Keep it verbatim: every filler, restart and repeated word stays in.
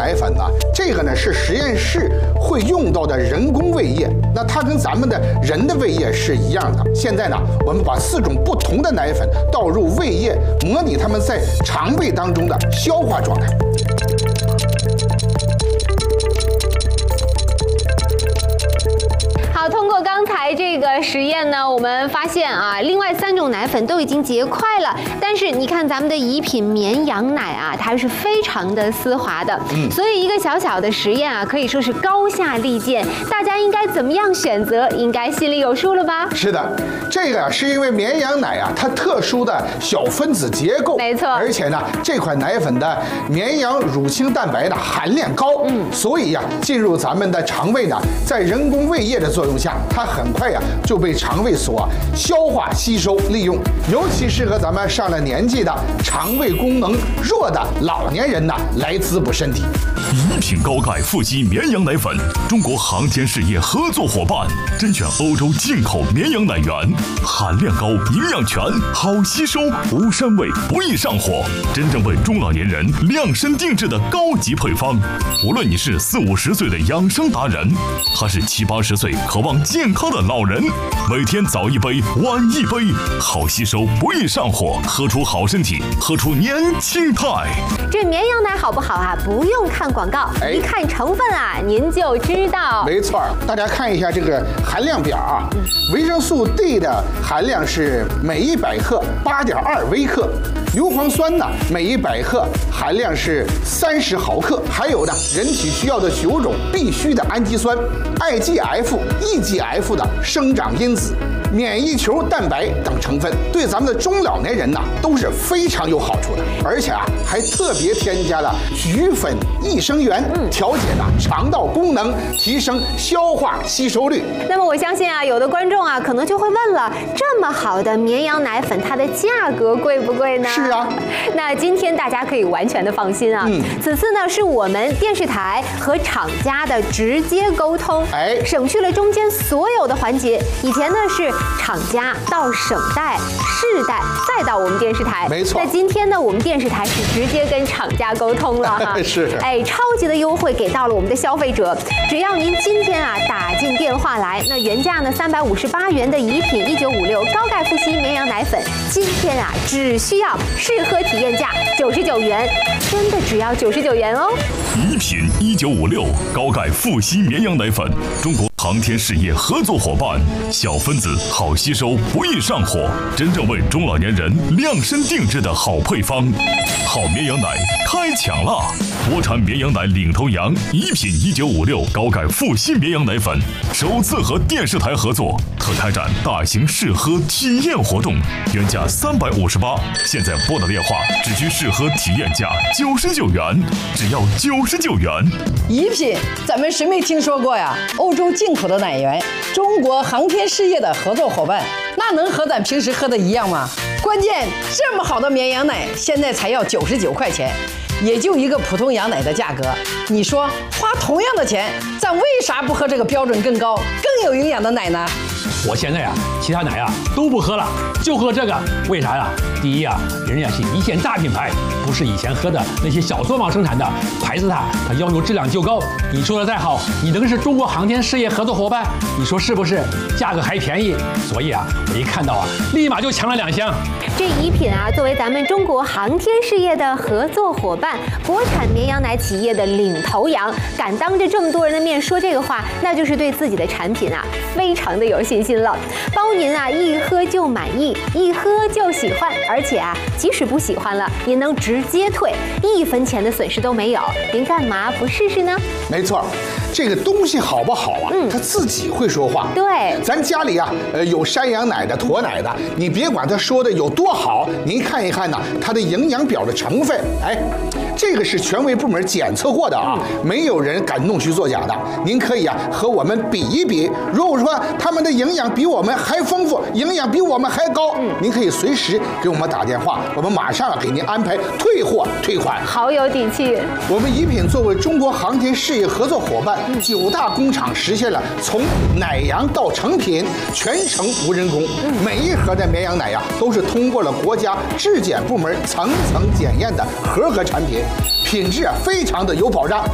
奶粉呢，这个呢是实验室会用到的人工胃液，那它跟咱们的人的胃液是一样的。现在呢，我们把四种不同的奶粉倒入胃液，模拟它们在肠胃当中的消化状态。 好，通过刚才这个实验呢，我们发现啊，另外三种奶粉都已经结块了，但是你看咱们的乙品绵羊奶啊，它是非常的丝滑的，嗯，所以一个小小的实验啊，可以说是高下立见。大家应该怎么样选择，应该心里有数了吧？ 是的，这个是因为绵羊奶啊，它特殊的小分子结构， 没错， 而且呢，这款奶粉的绵羊乳清蛋白的含量高，嗯，所以呀、啊，进入咱们的肠胃呢，在人工胃液的作用下，它很快呀、啊、就被肠胃所消化吸收利用，尤其适合咱们上了年纪的肠胃功能弱的老年人呢来滋补身体。 乙品高钙富硒绵羊奶粉，中国航天事业合作伙伴，甄选欧洲进口绵羊奶源，含量高，营养全，好吸收，无膻味，不易上火，真正为中老年人量身定制的高级配方。无论你是四五十岁的养生达人，还是七八十岁渴望健康的老人，每天早一杯，晚一杯，好吸收，不易上火，喝出好身体，喝出年轻态。 这绵羊奶好不好啊？不用看广告，哎、一看成分啊，您就知道。 没错，大家看一下这个含量表啊，嗯、维生素 D 的含量是每一百克八点二微克，硫磺酸呢每一百克含量是三十毫克，还有呢人体需要的九种必需的氨基酸 I G F、E G F 的生长因子、免疫球蛋白等成分，对咱们的中老年人呢都是非常有好处的，而且啊还特别添加了菊粉益生元，调节呢肠道功能，提升消化吸收率。 那么我相信啊，有的观众啊可能就会问了，这么好的绵羊奶粉，它的价格贵不贵呢？ 是啊， 那今天大家可以完全的放心啊，嗯、此次呢是我们电视台和厂家的直接沟通，哎，省去了中间所有的环节。以前呢是厂家到省代、市代，再到我们电视台， 没错。 那今天呢，我们电视台是直接跟厂家沟通了哈， 是， 哎，超级的优惠给到了我们的消费者，只要您今天啊打进电话来，那原价呢三百五十八元的乙品一九五六高钙富硒绵羊奶粉，今天啊只需要试喝体验价九十九元，真的只要九十九元哦。 乙品一九五六高钙富硒绵羊奶粉，中国航天事业合作伙伴，小分子好吸收，不易上火，真正为中老年人量身定制的好配方。好绵羊奶开抢啦！国产绵羊奶领头羊，乙品一九五六高钙富硒绵羊奶粉，首次和电视台合作，特开展大型试喝体验活动，原价三百五十八，现在拨打电话只需试喝体验价九十九元，只要九十九元。 乙品，咱们谁没听说过呀？欧洲进口的奶源，中国航天事业的合作伙伴，那能和咱平时喝的一样吗？关键这么好的绵羊奶，现在才要九十九块钱，也就一个普通羊奶的价格。你说花同样的钱，咱为啥不喝这个标准更高、更有营养的奶呢？ 我现在呀、啊，其他奶呀、啊、都不喝了，就喝这个。为啥呀？第一啊，人家是一线大品牌，不是以前喝的那些小作坊生产的，牌子它它要求质量就高。你说的再好，你能是中国航天事业合作伙伴，你说是不是？价格还便宜，所以啊，我一看到啊，立马就抢了两箱。 这乙品啊，作为咱们中国航天事业的合作伙伴，国产绵羊奶企业的领头羊，敢当着这么多人的面说这个话，那就是对自己的产品啊，非常的有信心了。包您啊一喝就满意，一喝就喜欢，而且啊，即使不喜欢了，您能直接退，一分钱的损失都没有。您干嘛不试试呢？ 没错，这个东西好不好啊？嗯，它自己会说话。 对， 咱家里啊，呃，有山羊奶的、驼奶的，你别管它说的有多好，您看一看呢，它的营养表的成分，哎，这个是权威部门检测过的啊，没有人敢弄虚作假的。您可以啊和我们比一比，如果说他们的营养比我们还丰富，营养比我们还高，嗯，您可以随时给我们打电话，我们马上给您安排退货退款。 好有底气。 我们乙品作为中国航天事业合作伙伴，嗯、九大工厂实现了从奶羊到成品全程无人工，嗯、每一盒的绵羊奶呀都是通过了国家质检部门层层检验的合格产品，品质啊非常的有保障。